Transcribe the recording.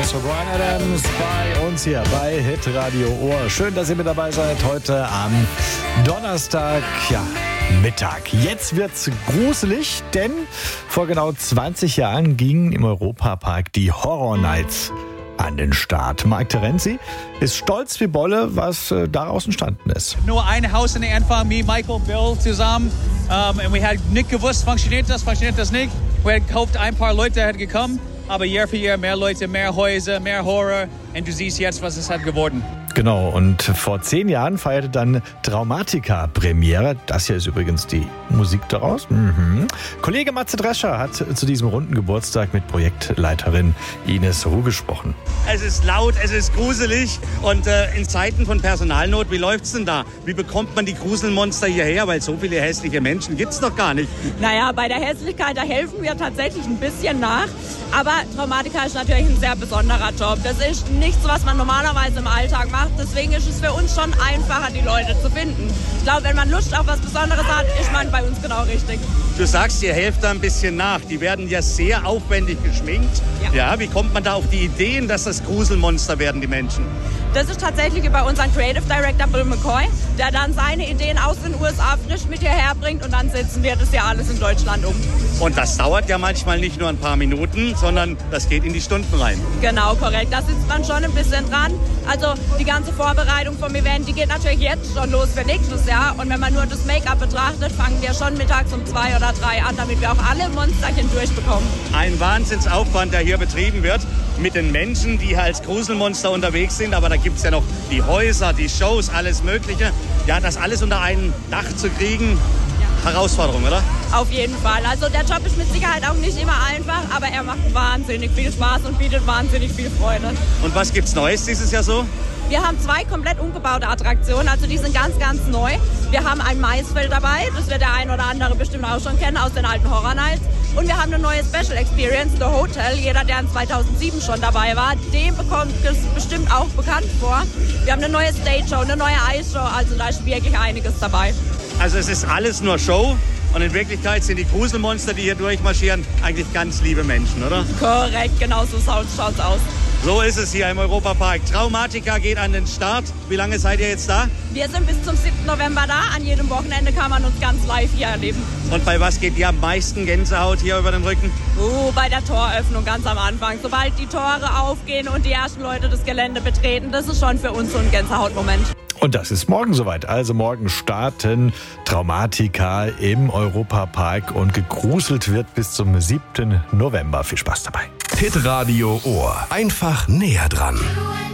Adams, Bryan Adams bei uns hier bei Hitradio Ohr. Schön, dass ihr mit dabei seid heute am Donnerstag, Mittag. Jetzt wird's gruselig, denn vor genau 20 Jahren gingen im Europapark die Horror Nights an den Start. Marc Terenzi ist stolz wie Bolle, was daraus entstanden ist. Nur ein Haus in der Anfang, mir, Michael, Bill zusammen. Und wir haben nicht gewusst, funktioniert das nicht. Wir haben gehofft, ein paar Leute sind gekommen, aber Jahr für Jahr mehr Leute, mehr Häuser, mehr Horror. Und du siehst jetzt, was es hat geworden. Genau, und vor 10 Jahren feierte dann Traumatica Premiere. Das hier ist übrigens die Musik daraus. Kollege Matze Drescher hat zu diesem runden Geburtstag mit Projektleiterin Ines Ruh gesprochen. Es ist laut, es ist gruselig und in Zeiten von Personalnot, wie läuft's denn da? Wie bekommt man die Gruselmonster hierher? Weil so viele hässliche Menschen gibt's doch gar nicht. Naja, bei der Hässlichkeit, da helfen wir tatsächlich ein bisschen nach. Aber Traumatica ist natürlich ein sehr besonderer Job. Das ist nichts, was man normalerweise im Alltag macht. Deswegen ist es für uns schon einfacher, die Leute zu finden. Ich glaube, wenn man Lust auf was Besonderes hat, ist man bei uns genau richtig. Du sagst, ihr helft da ein bisschen nach. Die werden ja sehr aufwendig geschminkt. Ja, wie kommt man da auf die Ideen, dass das Gruselmonster werden, die Menschen? Das ist tatsächlich über unseren Creative Director Bill McCoy, der dann seine Ideen aus den USA frisch mit hierher bringt und dann setzen wir das ja alles in Deutschland um. Und das dauert ja manchmal nicht nur ein paar Minuten, sondern das geht in die Stunden rein. Genau, korrekt. Da sitzt man schon ein bisschen dran. Also die ganze Vorbereitung vom Event, die geht natürlich jetzt schon los für nächstes Jahr. Und wenn man nur das Make-up betrachtet, fangen wir schon mittags um 2 oder 3 an, damit wir auch alle Monsterchen durchbekommen. Ein Wahnsinnsaufwand, der hier betrieben wird mit den Menschen, die als Gruselmonster unterwegs sind. Aber da gibt es ja noch die Häuser, die Shows, alles Mögliche. Ja, das alles unter ein Dach zu kriegen, Herausforderung, oder? Auf jeden Fall. Also der Job ist mit Sicherheit auch nicht immer einfach, aber er macht wahnsinnig viel Spaß und bietet wahnsinnig viel Freude. Und was gibt's Neues dieses Jahr so? Wir haben 2 komplett umgebaute Attraktionen, also die sind ganz, ganz neu. Wir haben ein Maisfeld dabei, das wird der ein oder andere bestimmt auch schon kennen aus den alten Horror Nights. Und wir haben eine neue Special Experience, The Hotel. Jeder, der in 2007 schon dabei war, dem bekommt es bestimmt auch bekannt vor. Wir haben eine neue Stage Show, eine neue Ice Show, also da ist wirklich einiges dabei. Also es ist alles nur Show und in Wirklichkeit sind die Gruselmonster, die hier durchmarschieren, eigentlich ganz liebe Menschen, oder? Korrekt, genau so schaut's aus. So ist es hier im Europapark. Traumatica geht an den Start. Wie lange seid ihr jetzt da? Wir sind bis zum 7. November da. An jedem Wochenende kann man uns ganz live hier erleben. Und bei was geht ihr am meisten Gänsehaut hier über den Rücken? Bei der Toröffnung ganz am Anfang. Sobald die Tore aufgehen und die ersten Leute das Gelände betreten, das ist schon für uns so ein Gänsehautmoment. Und das ist morgen soweit. Also morgen starten Traumatica im Europapark und gegruselt wird bis zum 7. November. Viel Spaß dabei. Hitradio Ohr. Einfach näher dran.